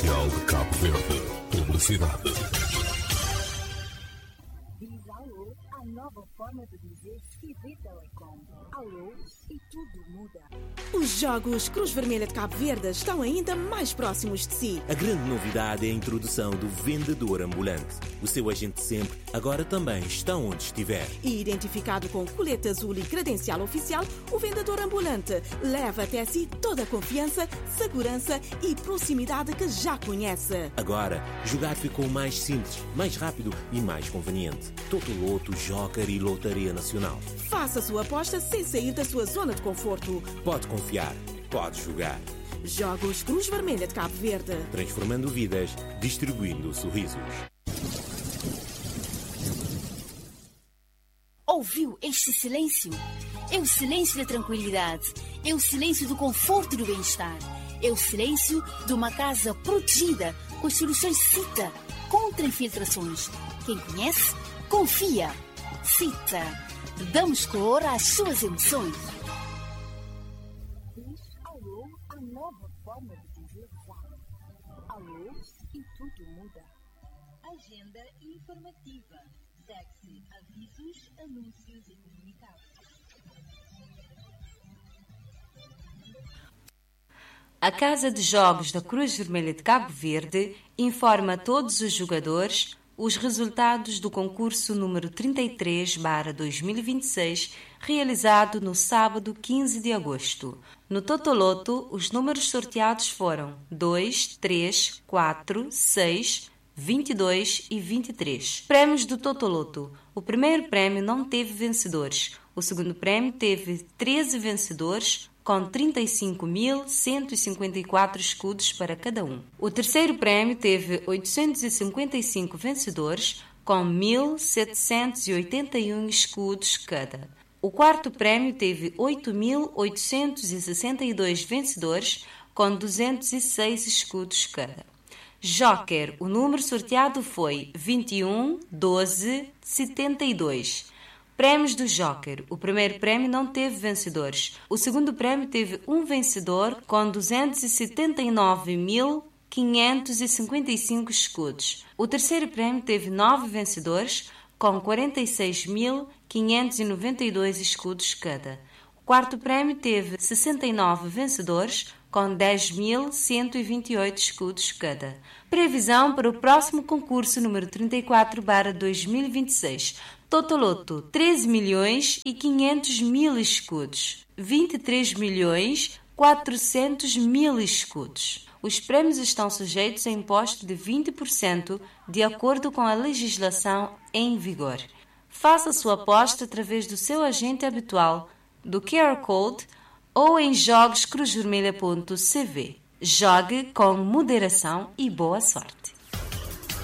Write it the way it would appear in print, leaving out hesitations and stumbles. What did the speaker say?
Comercial de Cabo Verde. Publicidade. Diz alô, a nova forma de dizer CV Telecom. Alô e tudo muda. Os Jogos Cruz Vermelha de Cabo Verde estão ainda mais próximos de si. A grande novidade é a introdução do vendedor ambulante. O seu agente sempre, agora também está onde estiver. E identificado com colete azul e credencial oficial, o vendedor ambulante leva até si toda a confiança, segurança e proximidade que já conhece. Agora, jogar ficou mais simples, mais rápido e mais conveniente. Totoloto, Joker e Lotaria Nacional. Faça a sua aposta sem sair da sua zona de conforto. Pode confiar, pode jogar. Jogos Cruz Vermelha de Cabo Verde. Transformando vidas, distribuindo sorrisos. Ouviu este silêncio? É o silêncio da tranquilidade. É o silêncio do conforto e do bem-estar. É o silêncio de uma casa protegida com as soluções CITA contra infiltrações. Quem conhece, confia. CITA. Damos cor às suas emoções. Diz alô, a nova forma de dizer já. Alô e tudo muda. Agenda informativa. Sexy, avisos, anúncios e comunicados. A Casa de Jogos da Cruz Vermelha de Cabo Verde informa a todos os jogadores os resultados do concurso número 33/2026, realizado no sábado 15 de agosto. No Totoloto, os números sorteados foram 2, 3, 4, 6, 22 e 23. Prêmios do Totoloto. O primeiro prêmio não teve vencedores. O segundo prêmio teve 13 vencedores, com 35.154 escudos para cada um. O terceiro prêmio teve 855 vencedores, com 1.781 escudos cada. O quarto prêmio teve 8.862 vencedores, com 206 escudos cada. Joker, o número sorteado foi 21 12 72. Prêmios do Joker. O primeiro prêmio não teve vencedores. O segundo prêmio teve um vencedor com 279.555 escudos. O terceiro prêmio teve 9 vencedores com 46.592 escudos cada. O quarto prêmio teve 69 vencedores com 10.128 escudos cada. Previsão para o próximo concurso número 34/2026. Totoloto, 13.500.000 escudos, 23.400.000 escudos. Os prêmios estão sujeitos a imposto de 20% de acordo com a legislação em vigor. Faça sua aposta através do seu agente habitual, do QR Code ou em jogoscruzvermelha.cv. Jogue com moderação e boa sorte.